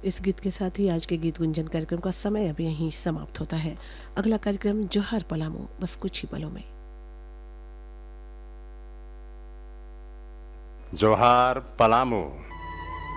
इस गीत के साथ ही आज के गीत गुंजन कार्यक्रम का समय अब यहीं समाप्त होता है। अगला कार्यक्रम जोहार पलामू बस कुछ ही पलों में। जोहार पलामू।